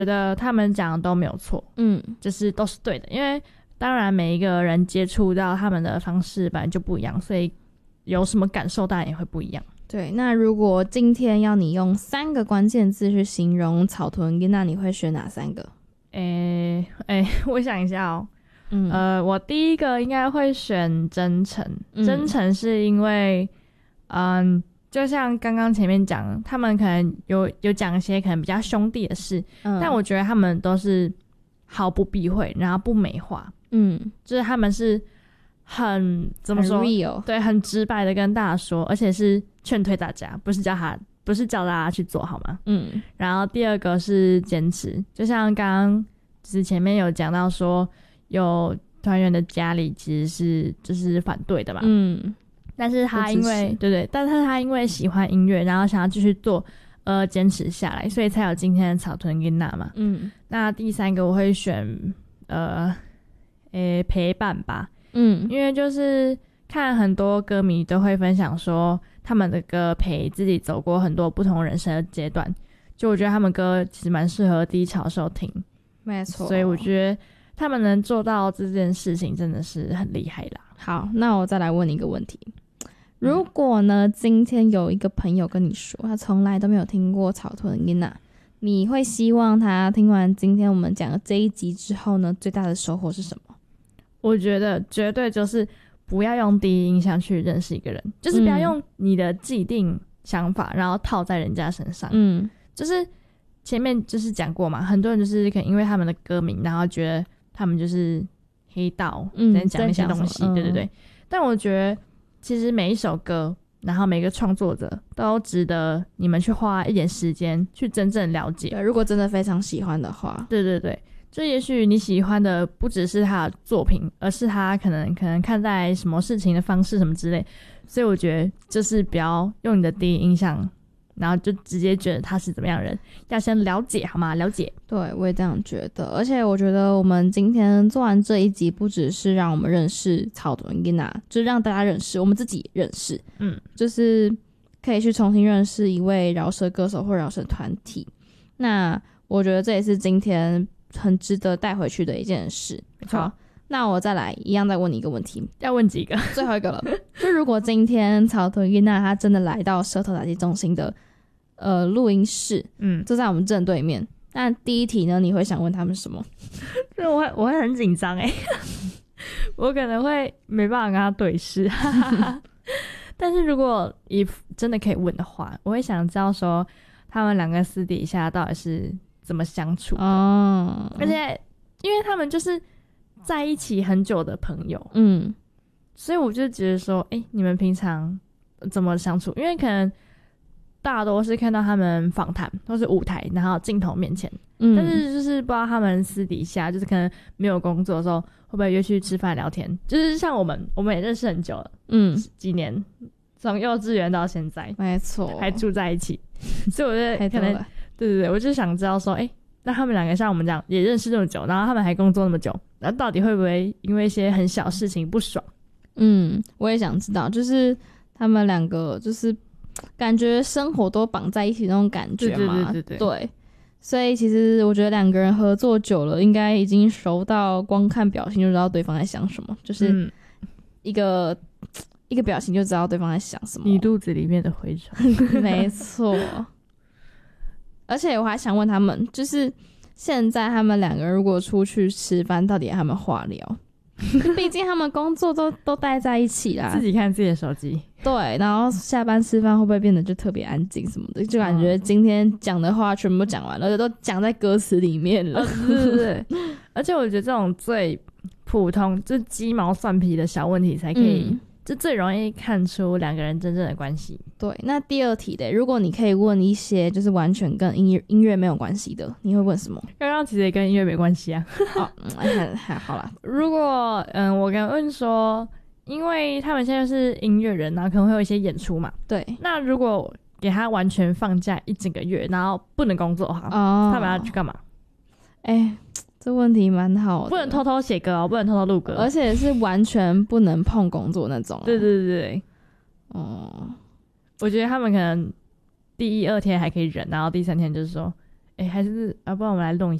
觉得他们讲的都没有错，就是都是对的，因为当然每一个人接触到他们的方式本来就不一样，所以有什么感受当然也会不一样。 对，那如果今天要你用3个关键字去形容草屯囡仔，你会选哪3个？ 我想一下哦。我第一个应该会选真诚。真诚是因为就像刚刚前面讲，他们可能有讲一些可能比较兄弟的事，但我觉得他们都是毫不避讳，然后不美化。就是他们是很怎么说， 很 real， 对，很直白的跟大家说，而且是劝退大家，不是叫大家去做好吗？然后第二个是坚持，就像刚刚就是前面有讲到说，有团员的家里其实是就是反对的嘛，但是他因为但是他因为喜欢音乐，然后想要继续做，坚持下来，所以才有今天的草屯囡仔嘛。那第3个我会选陪伴吧。因为就是看很多歌迷都会分享说他们的歌陪自己走过很多不同人生的阶段，就我觉得他们歌其实蛮适合低潮时候听， 没错， 所以我觉得他们能做到这件事情真的是很厉害啦。 好，那我再来问你一个问题，如果呢今天有一个朋友跟你说他从来都没有听过草屯囡仔，你会希望他听完今天我们讲的这一集之后呢，最大的收获是什么？ 我觉得绝对就是不要用第一印象去认识一个人，就是不要用你的既定想法然后套在人家身上。就是前面就是讲过嘛，很多人就是可能因为他们的歌名，然后觉得他们就是黑道在讲那些东西，对。但我觉得其实每一首歌，然后每个创作者都值得你们去花一点时间去真正了解。 对，如果真的非常喜欢的话， 对，就也许你喜欢的不只是他的作品，而是他可能看待什么事情的方式什么之类，所以我觉得就是不要用你的第一印象然后就直接觉得他是怎么样的人，要先了解好吗？了解。 对，我也这样觉得。而且我觉得我们今天做完这一集，不只是让我们认识草屯囡仔，就是让大家认识我们自己认识，就是可以去重新认识一位饶舌歌手或饶舌团体。那我觉得这也是今天很值得带回去的一件事。好，那我再来一样再问你一个问题， 要问几个？ 最后一个了。就如果今天草屯囡仔他真的来到舌头打击中心的录音室，就在我们正对面，那第一题呢，你会想问他们什么？ 就我会很紧张我可能会没办法跟他对视但是如果真的可以问的话，我会想知道说他们两个私底下到底是怎么相处的而且因为他们就是在一起很久的朋友，所以我就觉得说你们平常怎么相处，因为可能大多是看到他们访谈或是舞台然后镜头面前，但是就是不知道他们私底下就是可能没有工作的时候会不会约去吃饭聊天，就是像我们也认识很久了，几年，从幼稚园到现在， 没错， 还住在一起所以我觉得可能对，我就想知道说那他们两个像我们这样也认识这么久，然后他们还工作那么久，那到底会不会因为一些很小事情不爽？ 我也想知道，就是他们两个就是感觉生活都绑在一起那种感觉嘛，对，所以其实我觉得两个人合作久了，应该已经熟到光看表情就知道对方在想什么，就是一个表情就知道对方在想什么， 你肚子里面的蛔虫没错。而且我还想问他们，就是现在他们两个如果出去吃饭，到底他们话聊？毕竟他们工作都待在一起啦， 自己看自己的手机。 对，然后下班吃饭会不会变得就特别安静什么的？就感觉今天讲的话全部讲完了，而且都讲在歌词里面了。 对，而且我觉得这种最普通、就鸡毛蒜皮的小问题才可以。就最容易看出两个人真正的关系。对， 那第二题的，如果你可以问一些就是完全跟音乐没有关系的，你会问什么？ 刚刚其实也跟音乐没关系啊。 好啦， 如果我跟问说，因为他们现在是音乐人，然后可能会有一些演出嘛。 对。 那如果给他完全放假一整个月，然后不能工作的话，他们要去干嘛？ 这问题蛮好的， 不能偷偷写歌不能偷偷录歌， 而且是完全不能碰工作那种。 对。我觉得他们可能第1、2天还可以忍，然后第3天就是说， 还是不然我们来弄一